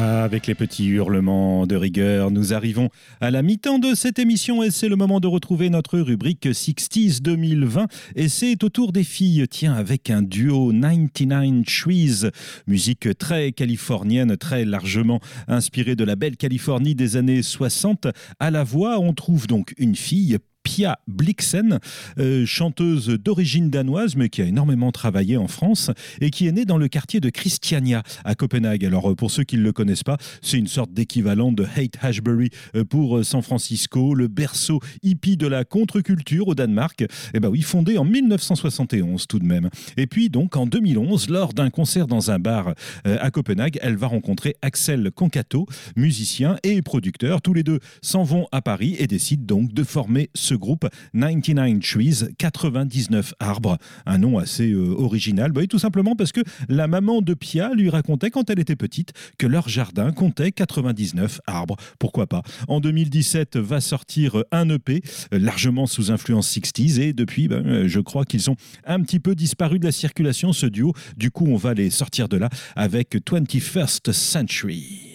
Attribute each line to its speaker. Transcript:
Speaker 1: Avec les petits hurlements de rigueur, nous arrivons à la mi-temps de cette émission et c'est le moment de retrouver notre rubrique 60s 2020 et c'est au tour des filles, tiens, avec un duo 99 Trees, musique très californienne, très largement inspirée de la belle Californie des années 60. À la voix, on trouve donc une fille, Pia Blixen, chanteuse d'origine danoise mais qui a énormément travaillé en France et qui est née dans le quartier de Christiania à Copenhague. Alors pour ceux qui ne le connaissent pas, c'est une sorte d'équivalent de Haight-Ashbury pour San Francisco, le berceau hippie de la contre-culture au Danemark. Et ben oui, fondé en 1971 tout de même. Et puis donc en 2011, lors d'un concert dans un bar à Copenhague, elle va rencontrer Axel Concato, musicien et producteur. Tous les deux s'en vont à Paris et décident donc de former ce groupe 99 Trees, 99 arbres, un nom assez original, et tout simplement parce que la maman de Pia lui racontait quand elle était petite que leur jardin comptait 99 arbres, pourquoi pas. En 2017 va sortir un EP largement sous influence 60s et depuis je crois qu'ils ont un petit peu disparu de la circulation ce duo, du coup on va les sortir de là avec 21st Century.